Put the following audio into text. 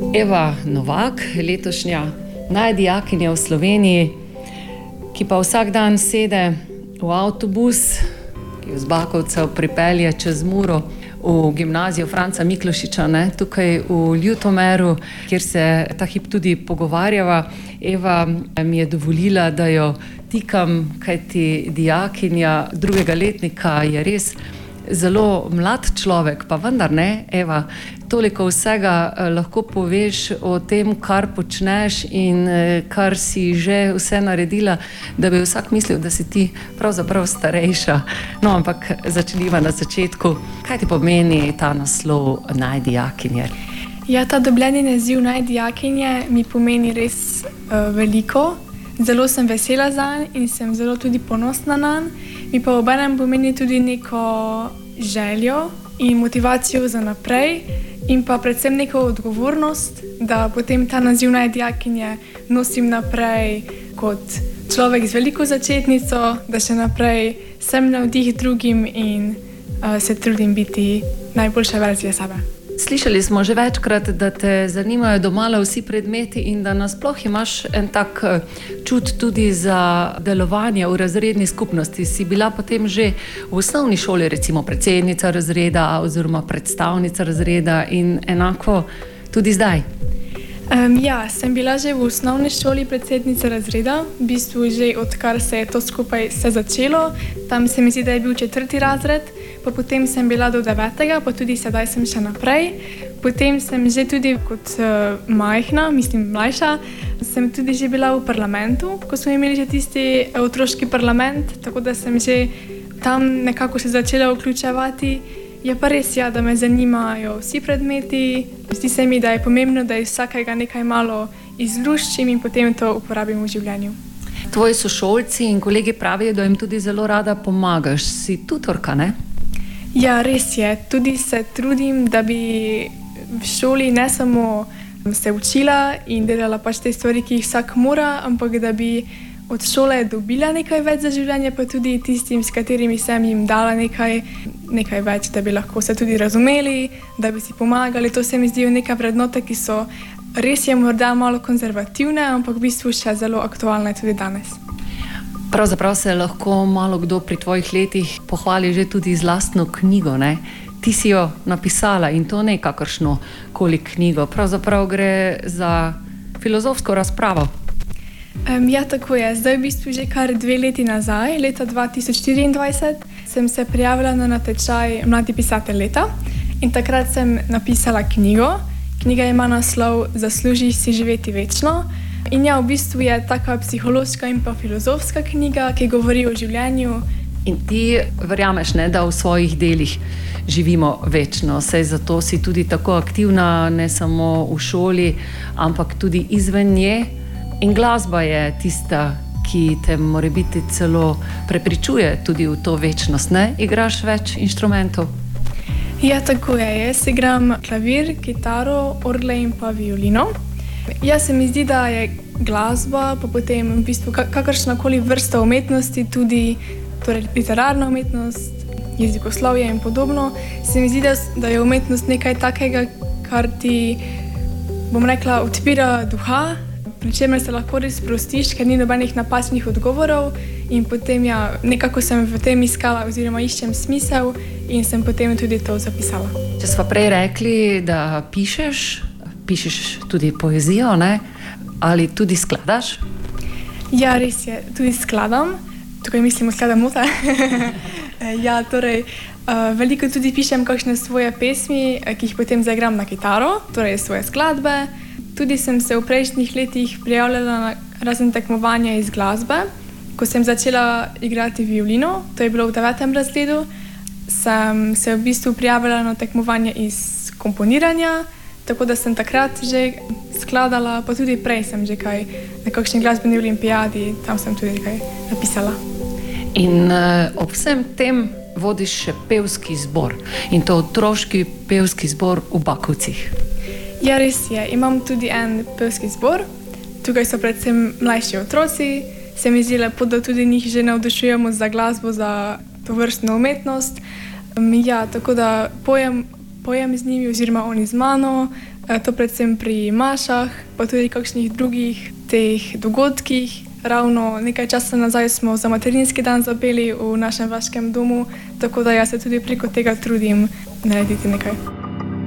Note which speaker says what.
Speaker 1: Eva Novak, letošnja najdijakinja v Sloveniji, ki pa vsak dan sede v avtobus, ki jo z Bakovcev pripelje čez Muro v gimnazijo Franca Miklošiča, tukaj v Ljutomeru, kjer se ta hip tudi pogovarjava. Eva mi je dovolila, da jo tikam, kajti dijakinja drugega letnika je res zelo mlad človek, pa vendar ne, Eva, toliko vsega lahko poveš o tem, kar počneš in kar si že vse naredila, da bi vsak mislil, da si ti pravzaprav starejša. No, ampak začnimo na začetku. Kaj ti pomeni ta naslov najdijakinje?
Speaker 2: Ja, ta dobljeni naziv najdijakinje mi pomeni res veliko. Zelo sem vesela zanj in sem zelo tudi ponosna nanj. Mi pa obenem pomeni tudi neko željo in motivacijo za naprej in pa predvsem neko odgovornost, da potem ta naziv najdijakinje nosim naprej kot človek z veliko začetnico, da še naprej sem navdih drugim in se trudim biti najboljša verzija sebe.
Speaker 1: Slišali smo že večkrat, da te zanimajo domala vsi predmeti in da nasploh imaš en tak čut tudi za delovanje v razredni skupnosti. Si bila potem že v osnovni šoli recimo predsednica razreda oziroma predstavnica razreda in enako tudi zdaj?
Speaker 2: Ja, sem bila že v osnovni šoli predsednica razreda, v bistvu že odkar se je to skupaj začelo. Tam se mi zdi, da je bil 4. razred, pa potem sem bila do 9., pa tudi sedaj sem še naprej. Potem sem že tudi kot majhna, mislim mlajša, sem tudi že bila v parlamentu, ko smo imeli že tisti otroški parlament, tako da sem že tam nekako se začela vključevati. Je pa res, ja, da me zanimajo vsi predmeti. Zdi se mi, da je pomembno, da iz vsakega nekaj malo izluščim in potem to uporabim v življenju.
Speaker 1: Tvoji sošolci in kolegi pravijo, da jim tudi zelo rada pomagaš. Si tutorka, ne?
Speaker 2: Ja, res je. Tudi se trudim, da bi v šoli ne samo se učila in delala pač te stvari, ki jih vsak mora, ampak da bi od šole dobila nekaj več za življenje, pa tudi tistim, s katerimi sem jim dala nekaj več, da bi lahko se tudi razumeli, da bi si pomagali. To se mi zdijo neke vrednote, ki so res je morda malo konzervativne, ampak v bistvu še zelo aktualne tudi danes.
Speaker 1: Pravzaprav se lahko malo kdo pri tvojih letih pohvali že tudi z lastno knjigo, ne? Ti si jo napisala in to ne kakršno koli knjigo. Pravzaprav gre za filozofsko razpravo.
Speaker 2: Ja, tako je. Zdaj v bistvu že kar 2 leti nazaj, leta 2024, sem se prijavila na natečaj Mladi pisatelj leta in takrat sem napisala knjigo. Knjiga ima naslov Zaslužiš si živeti večno. In ja, v bistvu je taka psihološka in pa filozofska knjiga, ki govori o življenju.
Speaker 1: In ti verjameš, ne, da v svojih delih živimo večno. Saj zato si tudi tako aktivna, ne samo v šoli, ampak tudi izven nje. In glasba je tista, ki te morebiti celo prepričuje tudi v to večnost, ne? Igraš več inštrumentov?
Speaker 2: Ja, tako je. Jaz igram klavir, kitaro, orgle in pa violino. Ja, se mi zdi, da je glasba, pa potem v bistvu kakršnakoli vrsta umetnosti, tudi torej literarna umetnost, jezikoslovje in podobno, se mi zdi, da je umetnost nekaj takega, kar ti, bom rekla, odpira duha, pri čemer se lahko res sprostiš, ker ni nobenih napačnih odgovorov in potem ja, nekako sem v tem iskala oziroma iščem smisel in sem potem tudi to zapisala.
Speaker 1: Če sva prej rekli, da pišeš tudi poezijo, ne? Ali tudi skladaš?
Speaker 2: Ja, res je, tudi skladam. Tukaj mislim, skladam note. Ja, torej, veliko tudi pišem kakšne svoje pesmi, ki jih potem zaigram na kitaro, torej svoje skladbe. Tudi sem se v prejšnjih letih prijavljala na razne tekmovanja iz glasbe. Ko sem začela igrati violino, to je bilo v 9. razredu, sem se v bistvu prijavila na tekmovanje iz komponiranja, tako da sem takrat že skladala, pa tudi prej sem že kaj na kakšni glasbeni olimpijadi, tam sem tudi kaj napisala.
Speaker 1: In ob vsem tem vodiš še pevski zbor in to otroški pevski zbor v Bakovcih.
Speaker 2: Ja, res je. Imam tudi en pevski zbor. Tukaj so predvsem mlajši otroci. Se mi zdi lepo, da tudi njih že navdušujemo za glasbo, za tovrstno umetnost. Ja, tako da pojem pojem z njimi oziroma oni z mano, to predvsem pri mašah, pa tudi kakšnih drugih teh dogodkih. Ravno nekaj časa nazaj smo za materinski dan zapeli v našem vaškem domu, tako da jaz se tudi preko tega trudim narediti nekaj.